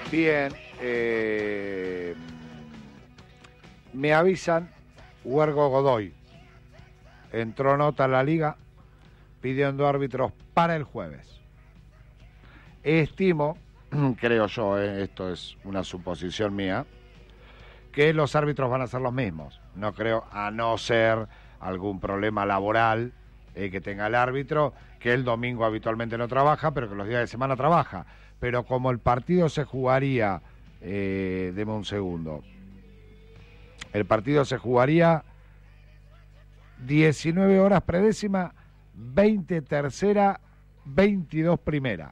Bien, me avisan, Huergo Godoy entró nota a la liga pidiendo árbitros para el jueves. Estimo, creo yo, esto es una suposición mía, que los árbitros van a ser los mismos. No creo, a no ser algún problema laboral que tenga el árbitro, que el domingo habitualmente no trabaja, pero que los días de semana trabaja. Pero como el partido se jugaría, deme un segundo, el partido se jugaría 19 horas predécima, 20 tercera, 22 primera.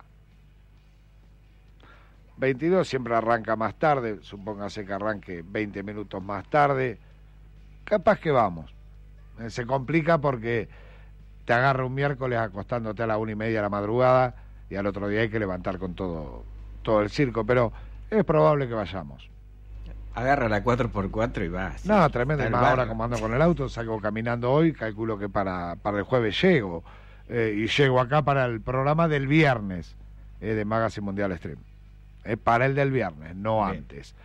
22 siempre arranca más tarde, supóngase que arranque 20 minutos más tarde. Capaz que vamos. Se complica porque te agarra un miércoles acostándote a la 1:30 de la madrugada y al otro día hay que levantar con todo el circo, pero es probable que vayamos. Agarra la 4x4 y vas. No, tremendo, y más ahora como ando con el auto, salgo caminando hoy, calculo que para el jueves llego, y llego acá para el programa del viernes de Magazine Mundial Stream. Para el del viernes, no bien antes.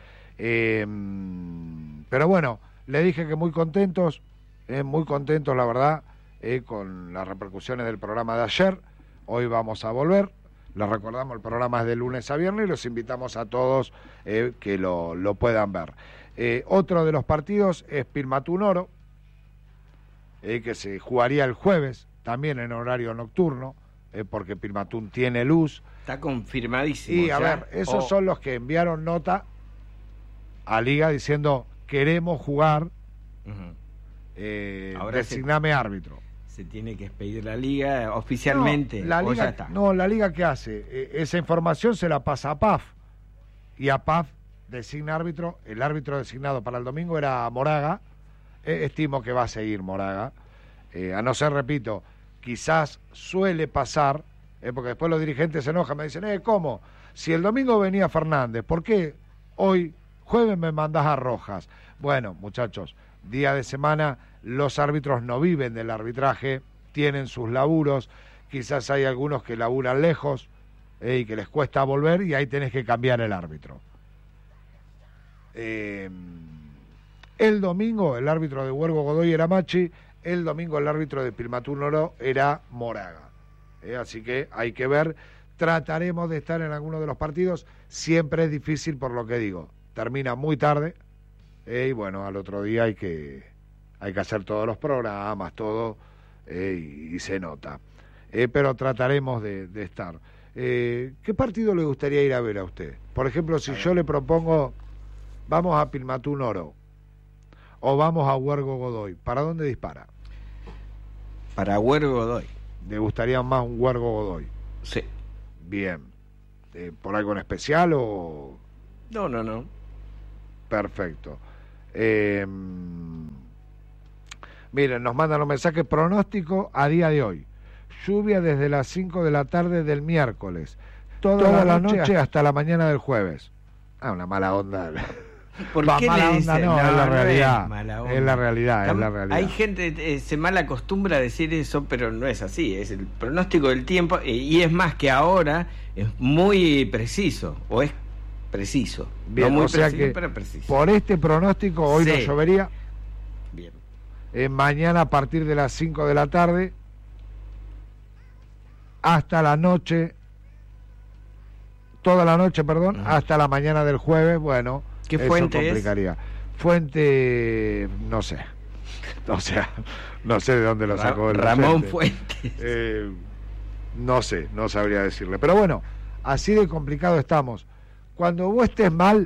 Pero bueno, le dije que muy contentos la verdad, con las repercusiones del programa de ayer. Hoy vamos a volver, les recordamos, el programa es de lunes a viernes y los invitamos a todos que lo puedan ver. Otro de los partidos es Pilmatún Oro, que se jugaría el jueves, también en horario nocturno, porque Pilmatún tiene luz. Está confirmadísimo. Y a ver, esos son los que enviaron nota a Liga diciendo queremos jugar, designame árbitro. Se tiene que expedir la Liga oficialmente. No, la Liga, ya está. No, la Liga ¿qué hace? Esa información se la pasa a PAF y a PAF designa árbitro. El árbitro designado para el domingo era Moraga. Estimo que va a seguir Moraga, a no ser, repito, quizás suele pasar, porque después los dirigentes se enojan, me dicen, ¿cómo? Si el domingo venía Fernández, ¿por qué hoy, jueves, me mandás a Rojas? Bueno, muchachos, día de semana, los árbitros no viven del arbitraje, tienen sus laburos, quizás hay algunos que laburan lejos y que les cuesta volver y ahí tenés que cambiar el árbitro. El domingo el árbitro de Huergo Godoy era Machi, el domingo el árbitro de Pilmatún Oro era Moraga. Así que hay que ver, trataremos de estar en alguno de los partidos, siempre es difícil por lo que digo, termina muy tarde y bueno, al otro día hay que hacer todos los programas, todo, y se nota. Pero trataremos de estar. ¿Qué partido le gustaría ir a ver a usted? Por ejemplo, si yo le propongo, vamos a Pilmatún Oro, o vamos a Huergo Godoy, ¿para dónde dispara? Para Huergo Godoy. ¿Le gustaría más un Huergo Godoy? Sí. Bien. ¿Por algo en especial o...? No. Perfecto. Miren, nos mandan un mensaje pronóstico a día de hoy. Lluvia desde las 5 de la tarde del miércoles. Toda la noche hasta la mañana del jueves. Una mala onda. ¿Por qué mala le onda dicen? No, es la realidad. Es la realidad. Hay gente se mal acostumbra a decir eso, pero no es así. Es el pronóstico del tiempo y es más que ahora es muy preciso, o es preciso. Bien, no muy o sea preciso, que pero preciso. Por este pronóstico hoy sí. No llovería. Bien. Mañana a partir de las 5 de la tarde hasta la noche, toda la noche, perdón, hasta la mañana del jueves, bueno, ¿qué eso fuente complicaría. Fuente, no sé. O sea, no sé de dónde lo sacó el Ramón Fuentes. No sé, no sabría decirle. Pero bueno, así de complicado estamos. Cuando vos estés mal,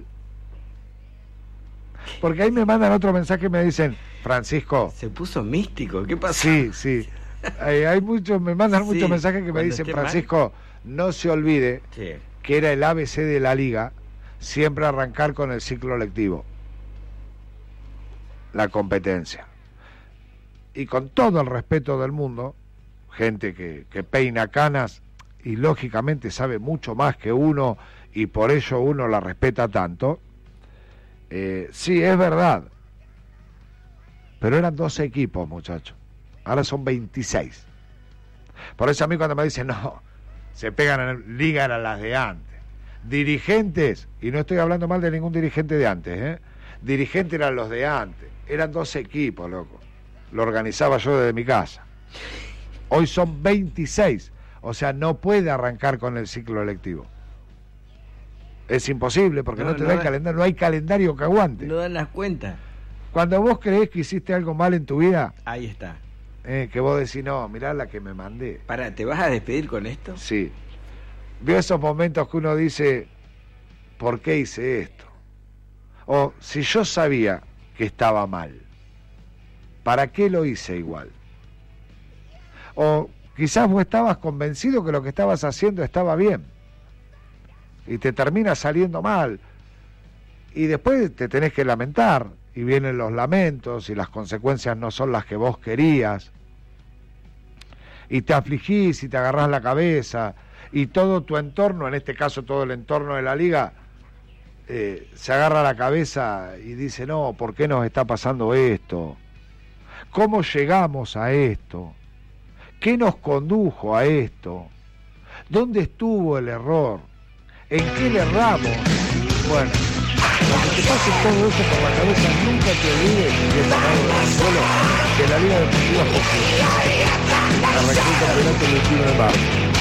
porque ahí me mandan otro mensaje y me dicen, Francisco. Se puso místico, ¿qué pasó? Sí. Hay muchos, me mandan muchos mensajes que me dicen, Francisco, no se olvide que era el ABC de la liga, siempre arrancar con el ciclo lectivo, la competencia. Y con todo el respeto del mundo, gente que peina canas y lógicamente sabe mucho más que uno y por ello uno la respeta tanto, sí, es verdad, pero eran 12 equipos, muchachos, ahora son 26. Por eso a mí cuando me dicen, no, se pegan en liga eran las de antes. dirigentes, y no estoy hablando mal de ningún dirigente de antes, dirigentes eran los de antes, eran 2 equipos, loco, lo organizaba yo desde mi casa. Hoy son 26, o sea, no puede arrancar con el ciclo electivo. Es imposible porque no te da el calendario, no hay calendario que aguante. No dan las cuentas. Cuando vos creés que hiciste algo mal en tu vida, ahí está. Que vos decís, no, mirá la que me mandé. Pará, ¿te vas a despedir con esto? Sí. Veo esos momentos que uno dice, ¿por qué hice esto? O si yo sabía que estaba mal, ¿para qué lo hice igual? O quizás vos estabas convencido que lo que estabas haciendo estaba bien y te termina saliendo mal y después te tenés que lamentar y vienen los lamentos y las consecuencias no son las que vos querías y te afligís y te agarrás la cabeza y todo tu entorno, en este caso todo el entorno de la liga, se agarra la cabeza y dice, no, ¿por qué nos está pasando esto? ¿Cómo llegamos a esto? ¿Qué nos condujo a esto? ¿Dónde estuvo el error? ¿En qué le erramos? Bueno, cuando te pase todo eso por la cabeza, nunca te olvides, y es solo, que la Liga Deportiva Popular arrancó el campeonato el 21 de marzo.